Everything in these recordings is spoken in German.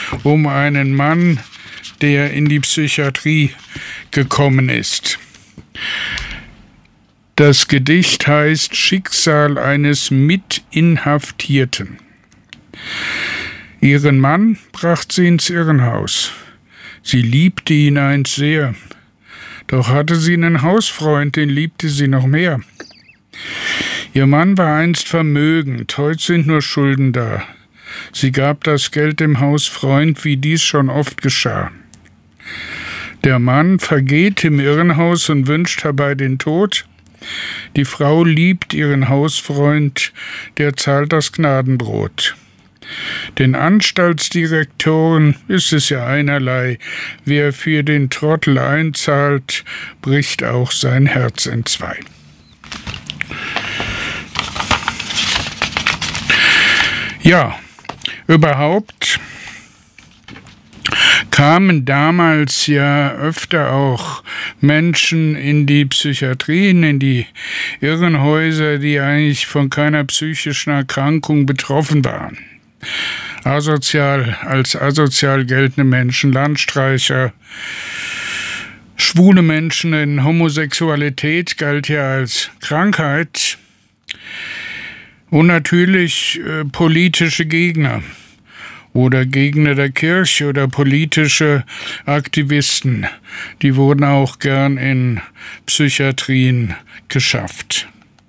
um einen Mann, der in die Psychiatrie gekommen ist. Das Gedicht heißt Schicksal eines Mitinhaftierten. Ihren Mann brachte sie ins Irrenhaus. Sie liebte ihn einst sehr. Doch hatte sie einen Hausfreund, den liebte sie noch mehr. Ihr Mann war einst vermögend, heute sind nur Schulden da. Sie gab das Geld dem Hausfreund, wie dies schon oft geschah. Der Mann vergeht im Irrenhaus und wünscht herbei den Tod. Die Frau liebt ihren Hausfreund, der zahlt das Gnadenbrot. Den Anstaltsdirektoren ist es ja einerlei, wer für den Trottel einzahlt, bricht auch sein Herz entzwei. Ja, überhaupt kamen damals ja öfter auch Menschen in die Psychiatrien, in die Irrenhäuser, die eigentlich von keiner psychischen Erkrankung betroffen waren. Als asozial geltende Menschen, Landstreicher, schwule Menschen, denn Homosexualität galt ja als Krankheit, und natürlich politische Gegner oder Gegner der Kirche oder politische Aktivisten, die wurden auch gern in Psychiatrien geschafft.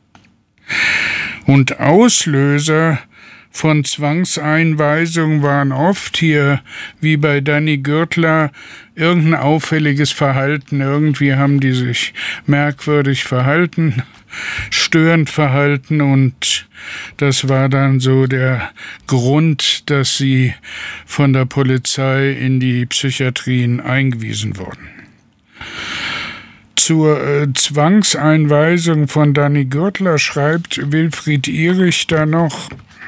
Und Auslöser von Zwangseinweisungen waren oft hier, wie bei Danny Gürtler, irgendein auffälliges Verhalten. Irgendwie haben die sich merkwürdig verhalten, störend verhalten, und das war dann so der Grund, dass sie von der Polizei in die Psychiatrien eingewiesen wurden. Zur Zwangseinweisung von Danny Gürtler schreibt Wilfried Ihrig da noch: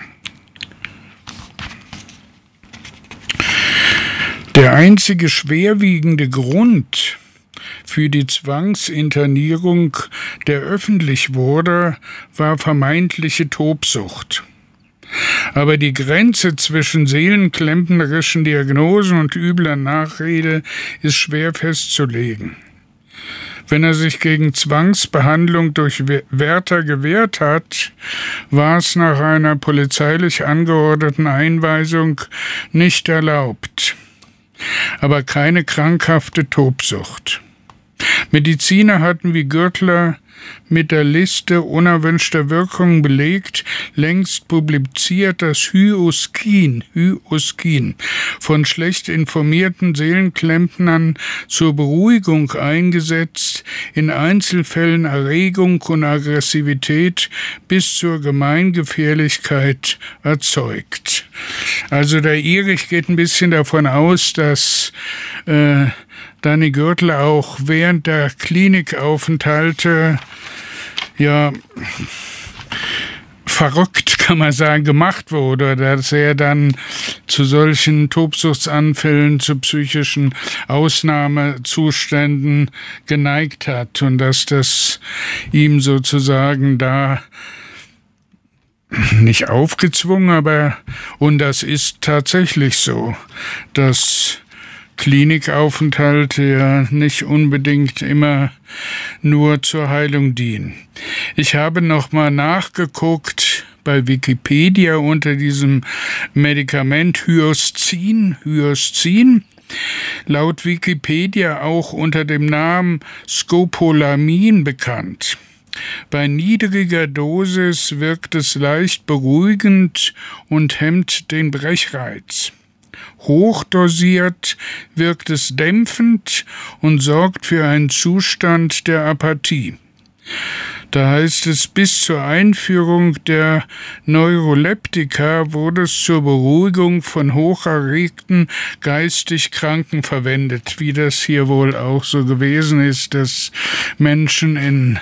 Der einzige schwerwiegende Grund für die Zwangsinternierung, der öffentlich wurde, war vermeintliche Tobsucht. Aber die Grenze zwischen seelenklempnerischen Diagnosen und übler Nachrede ist schwer festzulegen. Wenn er sich gegen Zwangsbehandlung durch Wärter gewehrt hat, war es nach einer polizeilich angeordneten Einweisung nicht erlaubt. Aber keine krankhafte Tobsucht. Mediziner hatten wie Gürtler mit der Liste unerwünschter Wirkungen belegt, längst publiziert, dass Hyoscin von schlecht informierten Seelenklempnern zur Beruhigung eingesetzt, in Einzelfällen Erregung und Aggressivität bis zur Gemeingefährlichkeit erzeugt. Also der Ihrig geht ein bisschen davon aus, dass Danny Gürtler auch während der Klinikaufenthalte verrückt, kann man sagen, gemacht wurde, dass er dann zu solchen Tobsuchtsanfällen, zu psychischen Ausnahmezuständen geneigt hat und dass das ihm sozusagen da nicht aufgezwungen, aber, und das ist tatsächlich so, dass Klinikaufenthalte ja nicht unbedingt immer nur zur Heilung dienen. Ich habe nochmal nachgeguckt bei Wikipedia unter diesem Medikament Hyoscin, laut Wikipedia auch unter dem Namen Scopolamin bekannt. Bei niedriger Dosis wirkt es leicht beruhigend und hemmt den Brechreiz. Hochdosiert wirkt es dämpfend und sorgt für einen Zustand der Apathie. Da heißt es, bis zur Einführung der Neuroleptika wurde es zur Beruhigung von hocherregten, geistig Kranken verwendet, wie das hier wohl auch so gewesen ist, dass Menschen in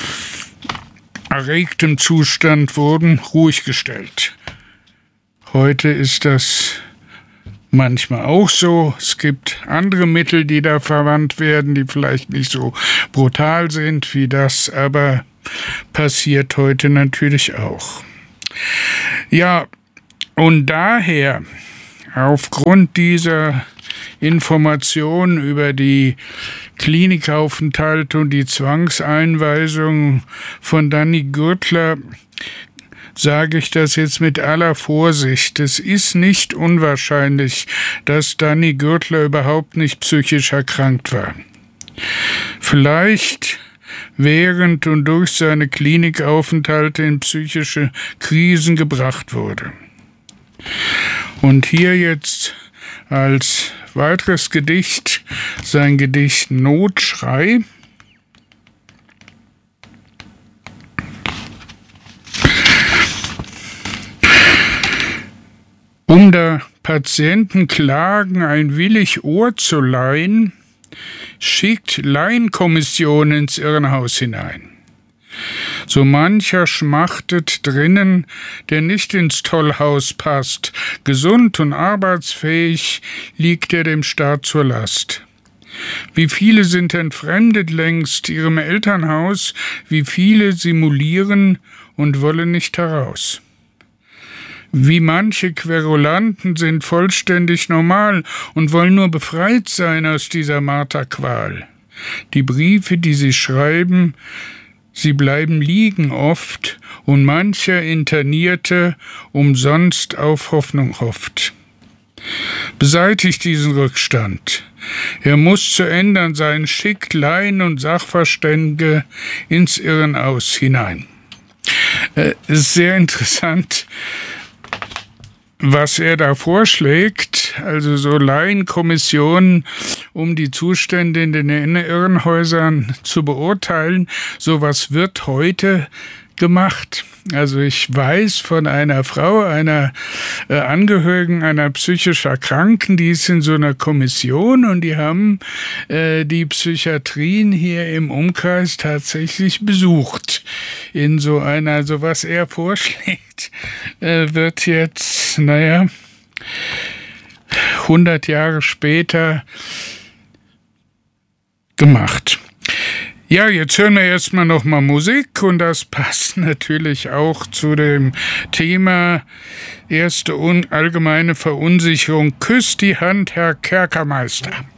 erregtem Zustand wurden ruhig gestellt. Heute ist das manchmal auch so. Es gibt andere Mittel, die da verwandt werden, die vielleicht nicht so brutal sind wie das, aber passiert heute natürlich auch. Ja, und daher Aufgrund dieser Informationen über die Klinikaufenthalte und die Zwangseinweisung von Danny Gürtler sage ich das jetzt mit aller Vorsicht. Es ist nicht unwahrscheinlich, dass Danny Gürtler überhaupt nicht psychisch erkrankt war. Vielleicht während und durch seine Klinikaufenthalte in psychische Krisen gebracht wurde. Und hier jetzt als weiteres Gedicht sein Gedicht Notschrei. Um der Patienten Klagen ein willig Ohr zu leihen, schickt Laienkommission ins Irrenhaus hinein. So mancher schmachtet drinnen, der nicht ins Tollhaus passt, gesund und arbeitsfähig liegt er dem Staat zur Last. Wie viele sind entfremdet längst ihrem Elternhaus, wie viele simulieren und wollen nicht heraus. Wie manche Querulanten sind vollständig normal und wollen nur befreit sein aus dieser Marterqual. Die Briefe, die sie schreiben, sie bleiben liegen oft, und mancher Internierte umsonst auf Hoffnung hofft. Beseitigt diesen Rückstand. Er muss zu ändern sein, schickt Laien und Sachverständige ins Irrenhaus hinein. Es ist sehr interessant, was er da vorschlägt, also so Laienkommissionen, um die Zustände in den Irrenhäusern zu beurteilen. Sowas wird heute gemacht. Also ich weiß von einer Frau, einer Angehörigen einer psychisch Erkrankten, die ist in so einer Kommission und die haben die Psychiatrien hier im Umkreis tatsächlich besucht. In so einer, also was er vorschlägt, wird jetzt, 100 Jahre später gemacht. Ja, jetzt hören wir erstmal nochmal Musik und das passt natürlich auch zu dem Thema erste allgemeine Verunsicherung. Küsst die Hand, Herr Kerkermeister.